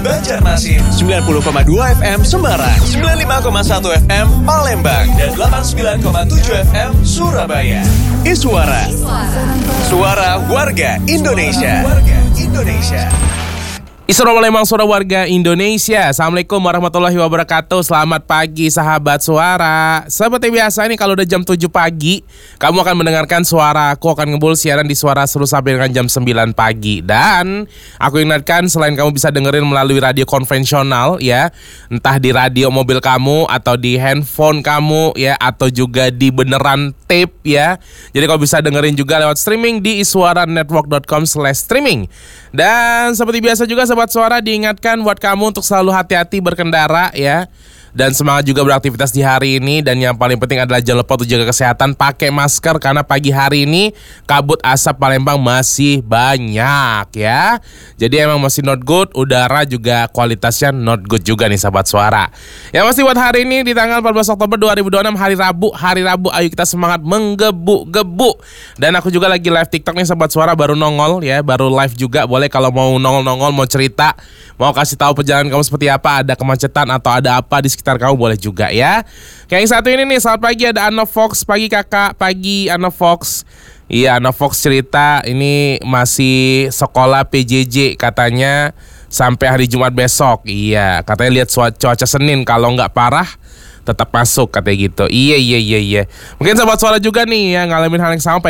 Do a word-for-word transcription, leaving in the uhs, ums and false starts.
Banjarmasin, sembilan puluh koma dua F M Semarang, sembilan puluh lima koma satu F M Palembang, dan delapan puluh sembilan koma tujuh F M Surabaya. Iswara, suara warga Indonesia. Warga Indonesia. Isra Palembang, suara warga Indonesia. Assalamualaikum warahmatullahi wabarakatuh. Selamat pagi sahabat suara. Seperti biasa nih, kalau udah jam tujuh pagi kamu akan mendengarkan suara aku akan ngebul siaran di Suara Seru sampai dengan jam sembilan pagi. Dan aku ingatkan, selain kamu bisa dengerin melalui radio konvensional ya, entah di radio mobil kamu atau di handphone kamu ya, atau juga di beneran tape ya. Jadi kamu bisa dengerin juga lewat streaming di iswaranetwork dot com slash streaming. Dan seperti biasa juga sobat suara, diingatkan buat kamu untuk selalu hati-hati berkendara ya, dan semangat juga beraktivitas di hari ini. Dan yang paling penting adalah jangan lupa untuk jaga kesehatan, pakai masker karena pagi hari ini kabut asap Palembang masih banyak ya. Jadi emang masih not good, udara juga kualitasnya not good juga nih sahabat suara. Yang pasti buat hari ini di tanggal empat belas Oktober dua ribu dua puluh enam, hari Rabu, hari Rabu ayo kita semangat menggebu-gebu. Dan aku juga lagi live TikTok nih sahabat suara, baru nongol ya, baru live juga. Boleh kalau mau nongol-nongol, mau cerita, mau kasih tahu perjalanan kamu seperti apa, ada kemacetan atau ada apa di sekitar kamu, boleh juga ya. Kayak yang satu ini nih, selamat pagi, ada Anna Fox. Pagi kakak, pagi Anna Fox. Iya, Anna Fox cerita ini masih sekolah P J J katanya sampai hari Jumat besok. Iya, katanya lihat cuaca Senin, kalau nggak parah tetap masuk katanya gitu. Iya iya iya iya. Mungkin sahabat suara juga nih yang ngalamin hal yang sama.